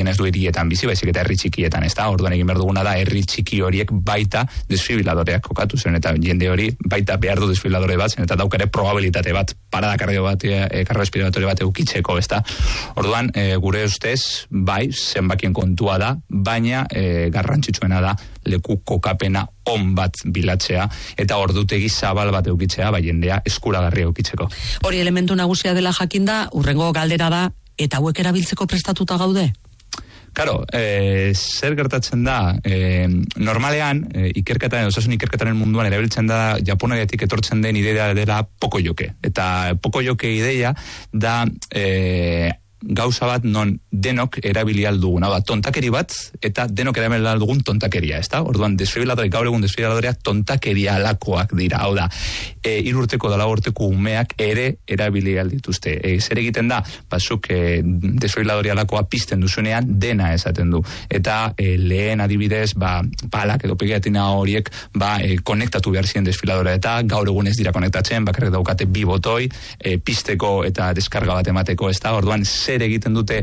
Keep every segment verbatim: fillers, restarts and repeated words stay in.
gehien ez du hirietan bizi, baizik eta herri txikietan, ez da? Orduan egin behar duguna da, herri txiki horiek baita desfibriladoreak kokatu zen, eta jende hori baita behar du desfibriladore bat zen, eta daukare probabilitate bat, parada kardio bat, e, kardiorrespiratorio bat eukitzeko, ez da? Orduan, e, gure ustez, bai, zenbakien kontua da, baina e, garrantzitsuena da leku kokapena on bat bilatzea eta ordutegi zabal bat eukitzea, bai jendea eskuragarria eukitzeko. Hori elementu nagusia dela jakinda, urrengo galdera da, eta hauek erabiltzeko prestatuta gaude? Claro, eh, zer gertatzen da, eh, normalean, eh, ikerketaren, osasun ikerketaren munduan erabiltzen da, Japonetik etortzen den ideia dela poko joke. Eta poko joke ideia da, eh, gauza bat non denok erabili aldugun, hau da, tontakeri bat, eta denok erabili aldugun tontakeria, ez da? Orduan, desfibriladoreak, gaur egun desfibriladoreak tontakeria alakoak dira, hau da, e, irurteko da laborteko umeak ere erabili aldituzte. E, zer egiten da, bazuk e, desfibriladorea alakoa pizten duzunean, dena esaten du. Eta e, lehen adibidez, ba, palak edo pegatina horiek, ba, e, konektatu behar ziren desfibriladorea, eta gaur egun ez dira konektatzen, bakarrik daukate bi botoi, e, pizteko eta deskarga bat emateko, ez da? Orduan, zer egiten dute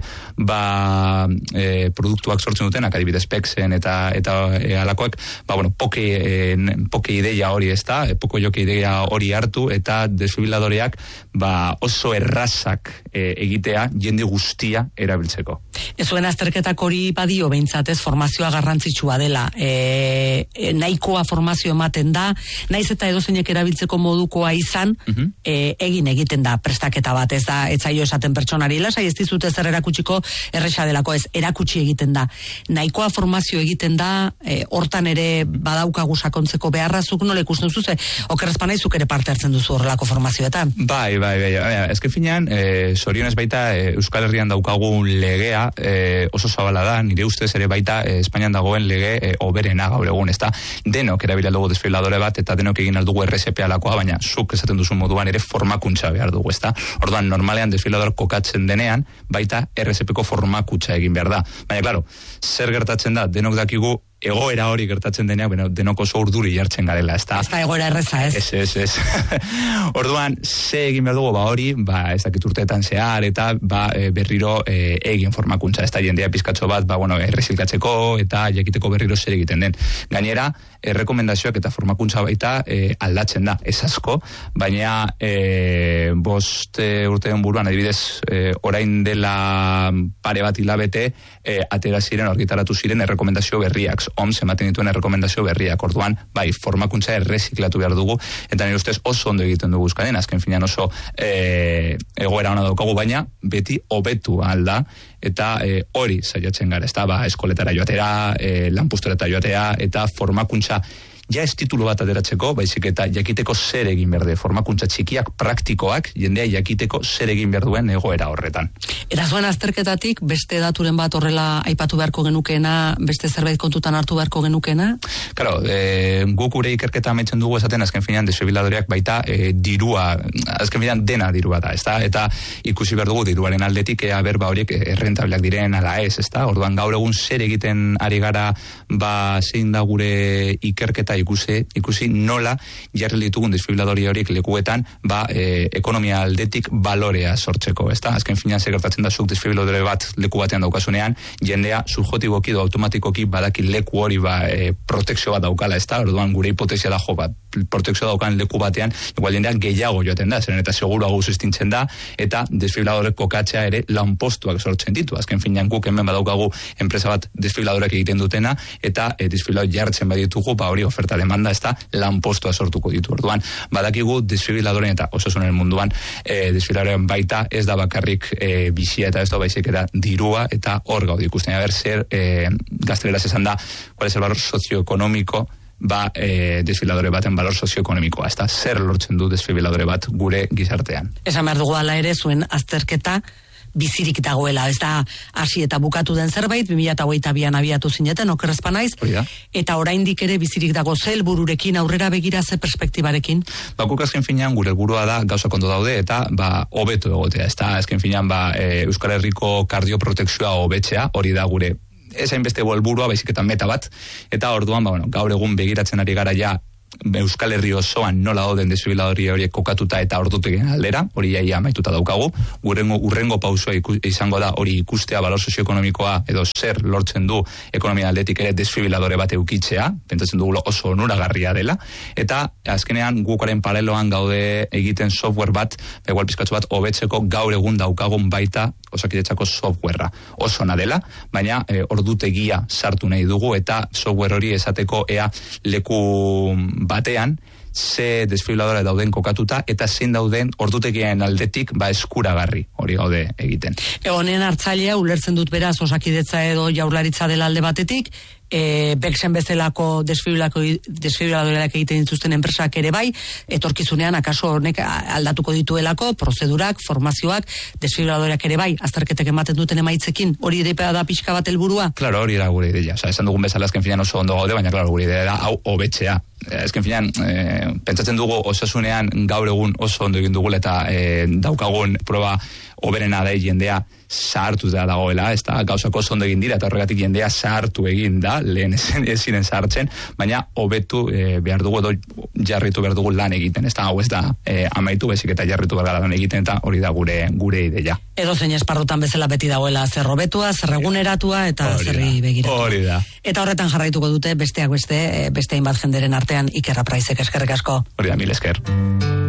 ba e, produktuak sortzen dutenak, adibidez pexen eta eta e, alakoak, ba bueno, poke e, poke ideia hori, ezta, e, poko joke ideia hori hartu eta desfibriladoreak ba oso errazak e, egitea jende guztia erabiltzeko. Ez zuen azterketak hori badio behintzat, ez, formazioa garrantzitsua dela. E, e, nahikoa formazio ematen da, naiz eta edozeinek erabiltzeko modukoa izan, uh-huh. e, egin egiten da prestaketa bat, ez da, etzaio esaten pertsonari lasai, ez dizute zer erakutsiko erresa delako, ez, erakutsi egiten da. Nahikoa formazio egiten da, e, hortan ere badaukagu sakontzeko beharrazuk, nola ikusten zuze, okerrezpanaizuk ere parte hartzen duzu horrelako formazioetan. Bai, bai, bai, bai. Ezken finean, e, sorionez baita e, Euskal Herrian daukagun legea e, oso zabala da, nire ustez ere baita e, Espainian dagoen lege e, oberena gaur egun, ez da, denok erabila dugu desfibriladore bat eta denok egin aldugu R S P alakoa, baina zuk esaten duzu moduan ere formakuntza behar dugu, ez da. Orduan, normalean desfibrilador kokatzen denean, baita R S P-ko formakutza egin behar da. Baina, klaro, zer gertatzen da, denok dakigu egoera hori gertatzen denean, bueno, denok oso urduri jartzen garela, ez da? Ez da egoera erreza, ez? Ez, ez, ez. Orduan, ze egin behar dugu, ba hori, ba, ez dakit urteetan zehar, eta ba, e, berriro e, egin formakuntza, ez da, jendea pizkatxo bat, ba, bueno, errezilkatzeko, eta jakiteko berriro zer egiten den. Gainera, errekomendazioak eta formakuntza baita e, aldatzen da, ez asko, baina e, bost e, urtean buruan, adibidez, e, orain dela pare bat hilabete, e, atera ziren, argitaratu ziren errekomendazio berriak, O M S ematen dituen errekomendazio berriak, orduan, bai, formakuntza erreziklatu behar dugu, eta nire ustez oso ondo egiten dugu Euskadin, azken finean oso e, egoera ona daukagu, baina beti hobetu alda, eta e, hori saiatzen gara, ez da, ba, eskoletara joatera, e, lanpustoreta joatea, eta formakuntza ja ez titulu bat ateratzeko, baizik eta jakiteko zer egin berde, formakuntza txikiak, praktikoak, jendea jakiteko zer egin behar duen egoera horretan. Eta zuen azterketatik, beste daturen bat horrela aipatu beharko genukena, beste zerbait kontutan hartu beharko genukena? Claro, e, guk gure ikerketa ametzen dugu esaten, azken finean, desfibriladoreak baita e, dirua, azken finean dena dirua da, ezta? Eta ikusi behar dugu diruaren aldetik, ea berba horiek errentabilak diren ala ez, ezta? Orduan gaur egun zer egiten ari gara, ba, zein da gure ikerketa ikusi, ikusi nola jarri ditugun desfibrilladore horiek lekuetan, ba, e, ekonomia aldetik balorea sortzeko, ezta? Azken finean zer gertatzen da zuk desfibrilladore bat leku batean daukasunean, jendea subjektiboki edo automatikoki badaki leku hori ba, e, protekzio bat daukala, ezta? Orduan gure hipotesia da jo bat, protekzio daukan leku batean, igual jendea gehiago joaten da, zeren eta seguruago sustintzen da, eta desfibrilladore kokatzea ere lanpostuak sortzen ditu. Azken finean guk hemen badaukagu enpresa bat desfibrilladoreak egiten dutena, eta e, desfibrilladoreak jartzen baditugu, ba hori oferta demanda, ez da, lanpostua sortuko ditu. Orduan, badakigu desfibrilladoren eta osasunen munduan e, desfibrilladoren baita ez da bakarrik e, bizia eta ez da baizik eta dirua eta hor gaude ikusten. A ber, zer e, gazteleraz esan da, cuál es el valor socioeconómico ba e, desfibriladore baten valor sozioekonomikoa, ez da, zer lortzen du desfibriladore bat gure gizartean. Esan behar dugu ala ere zuen azterketa bizirik dagoela, ez da hasi eta bukatu den zerbait, bi mila hogeita bian abiatu zineten, okerrezpa naiz, eta oraindik ere bizirik dago ze helbururekin aurrera begira ze perspektibarekin? Ba, guk azken finean gure helburua da gauza kondo daude eta ba hobeto egotea, ez da, azken finean ba e, Euskal Herriko kardioprotekzioa hobetzea, hori da gure ezain beste helburua, baizik eta meta bat, eta orduan ba bueno, gaur egun begiratzen ari gara ja Euskal Herri osoan nola dauden desfibriladore horiek kokatuta eta ordutegien aldera, hori jaia amaituta daukagu, urrengo, urrengo pausua izango da hori ikustea balor sozioekonomikoa edo zer lortzen du ekonomia aldetik ere desfibriladore bat eukitzea, pentsatzen dugu oso onuragarria dela, eta azkenean gukaren paraleloan gaude egiten software bat, igual pizkatzu bat hobetzeko gaur egun daukagun baita Osakidetzako softwarea. Oso ona dela, baina e, ordutegia sartu nahi dugu eta software hori esateko ea leku batean ze desfibriladore dauden kokatuta eta zein dauden ordutegien aldetik ba eskuragarri hori gaude egiten. E, honen hartzailea ulertzen dut beraz Osakidetza edo Jaurlaritza dela alde batetik, e, Bexen bezalako desfibriladoreak egiten dituzten enpresak ere bai, etorkizunean akaso honek aldatuko dituelako prozedurak, formazioak, desfibriladoreak ere bai, azterketek ematen duten emaitzekin, hori ere da pixka bat helburua? Claro, hori da gure ideia. Osea, esan dugun bezala azken finean oso ondo gaude, baina claro, gure idea da hau hobetzea. Azken finean, e, pentsatzen dugu osasunean gaur egun oso ondo egin dugula eta e, daukagun proba oberena da jendea sartu da dagoela, ez da gauzako oso ondo egin dira eta horregatik jendea sartu egin da, lehen ezinen sartzen, baina hobetu e, behar dugu edo jarritu behar dugu lan egiten, ez da hau ez da e, amaitu bezik eta jarritu behar lan egiten eta hori da gure gure ideia. Edo zein esparrutan bezala beti dagoela zer hobetua, zer eguneratua eta zerri begiratu. Hori da. Eta horretan jarraituko dute besteak beste, beste hainbat jenderen artean Iker Apraizek, eskerrik asko. Hori da, mil esker.